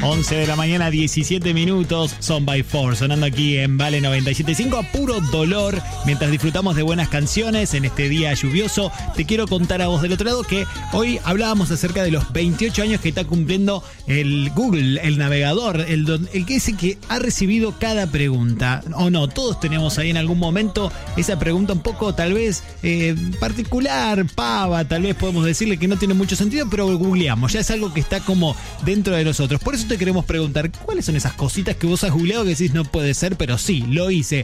11 de la mañana, 17 minutos, Son by Four, sonando aquí en Vale 97.5 a puro dolor, mientras disfrutamos de buenas canciones en este día lluvioso. Te quiero contar a vos del otro lado que hoy hablábamos acerca de los 28 años que está cumpliendo el Google, el navegador, el que dice que ha recibido cada pregunta. O no, todos tenemos ahí en algún momento esa pregunta un poco tal vez particular, pava, tal vez podemos decirle que no tiene mucho sentido, pero googleamos, ya es algo que está como dentro de nosotros. Por eso te queremos preguntar, ¿cuáles son esas cositas que vos has googleado que decís no puede ser, pero sí, lo hice?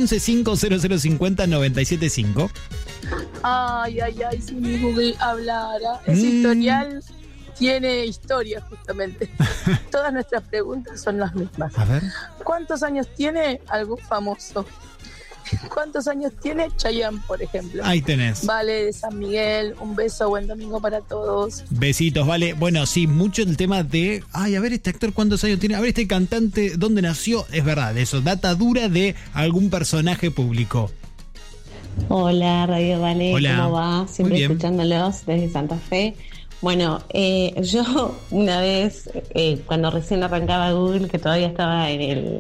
1150050975. Ay, si mi Google hablara. Ese historial tiene historia, justamente. Todas nuestras preguntas son las mismas. A ver. ¿Cuántos años tiene algún famoso? ¿Cuántos años tiene Chayanne, por ejemplo? Ahí tenés. Vale, de San Miguel, un beso, buen domingo para todos. Besitos, Vale. Bueno, sí, mucho el tema de, a ver, este actor cuántos años tiene, a ver, este cantante, ¿dónde nació? Es verdad, eso, data dura de algún personaje público. Hola, Radio Vale, Hola. ¿Cómo va? Siempre escuchándolos desde Santa Fe. Bueno, yo una vez, cuando recién arrancaba Google, que todavía estaba en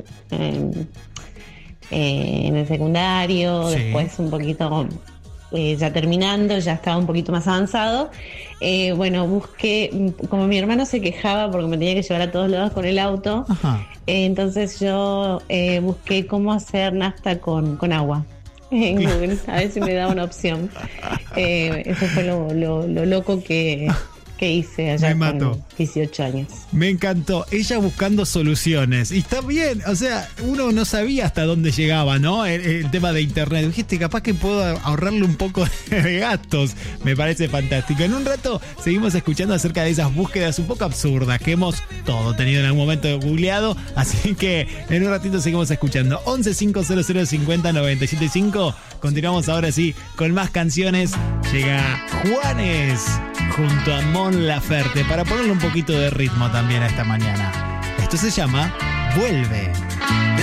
el secundario, sí. Después un poquito ya terminando, ya estaba un poquito más avanzado. Busqué, como mi hermano se quejaba porque me tenía que llevar a todos lados con el auto, entonces yo busqué cómo hacer nafta con agua en Google, a ver si me da una opción. Eso fue lo loco que hice allá con 18 años. Me encantó, ella buscando soluciones. Y está bien, o sea, uno no sabía hasta dónde llegaba, ¿no? El tema de internet. Dijiste, capaz que puedo ahorrarle un poco de gastos. Me parece fantástico. En un rato seguimos escuchando acerca de esas búsquedas un poco absurdas que hemos todo tenido en algún momento googleado. Así que en un ratito seguimos escuchando. 1150050975. Continuamos ahora sí con más canciones. Llega Juanes junto a Mon Laferte para ponerle un poquito de ritmo también a esta mañana. Esto se llama Vuelve.